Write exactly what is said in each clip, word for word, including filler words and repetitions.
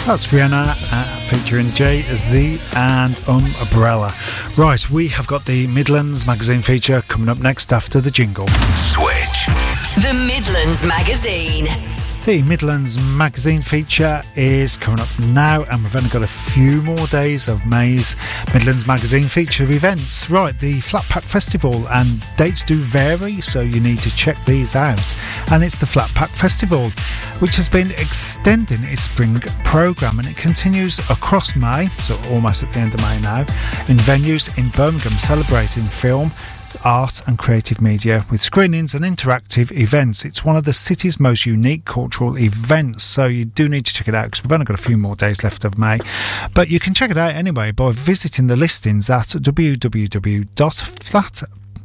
That's Rihanna uh, featuring Jay-Z and Umbrella. Right, we have got the Midlands Magazine feature coming up next after the jingle. Switch. The Midlands Magazine. The Midlands Magazine feature is coming up now, and we've only got a few more days of May's Midlands Magazine feature events. Right, the Flat Pack Festival, and dates do vary, so you need to check these out. And it's the Flat Pack Festival, which has been extending its spring programme, and it continues across May, so almost at the end of May now, in venues in Birmingham celebrating film, art and creative media with screenings and interactive events. It's one of the city's most unique cultural events, so you do need to check it out because we've only got a few more days left of May. But you can check it out anyway by visiting the listings at w w w dot flat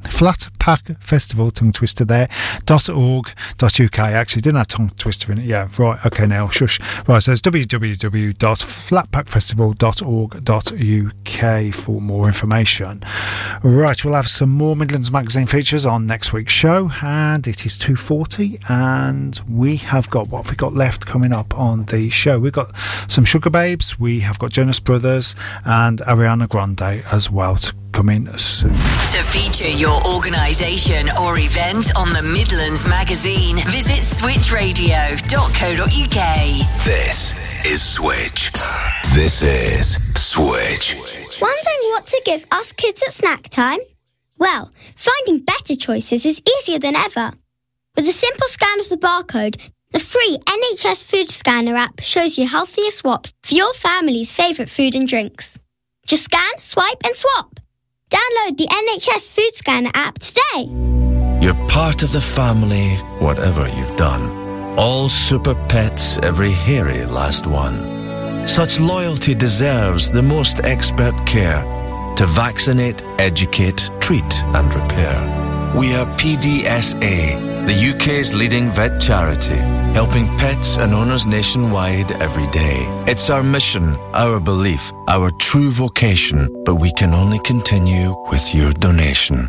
flatpackfestival, tongue twister there, dot org dot u k. Actually didn't have tongue twister in it. Yeah, right, okay, now shush. Right, so it's w w w dot flatpackfestival dot org dot u k for more information. Right, we'll have some more Midlands Magazine features on next week's show, and it is two forty, and we have got, what have we got left coming up on the show? We've got some Sugar Babes, we have got Jonas Brothers and Ariana Grande as well to come in soon. To feature your organisation or event on the Midlands Magazine, visit switch radio dot co dot u k. This is Switch. This is Switch. Wondering what to give us kids at snack time? Well, finding better choices is easier than ever. With a simple scan of the barcode, the free N H S Food Scanner app shows you healthier swaps for your family's favourite food and drinks. Just scan, swipe and swap. Download the N H S Food Scanner app today. You're part of the family, whatever you've done. All super pets, every hairy last one. Such loyalty deserves the most expert care to vaccinate, educate, treat and repair. We are P D S A, the U K's leading vet charity, helping pets and owners nationwide every day. It's our mission, our belief, our true vocation, but we can only continue with your donation.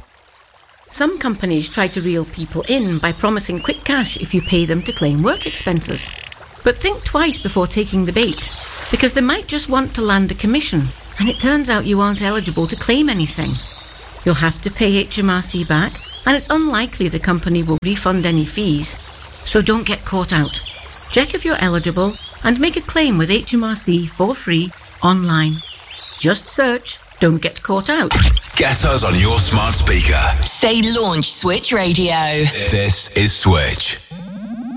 Some companies try to reel people in by promising quick cash if you pay them to claim work expenses. But think twice before taking the bait, because they might just want to land a commission, and it turns out you aren't eligible to claim anything. You'll have to pay H M R C back, and it's unlikely the company will refund any fees. So don't get caught out. Check if you're eligible and make a claim with H M R C for free online. Just search Don't Get Caught Out. Get us on your smart speaker. Say launch Switch Radio. This is Switch.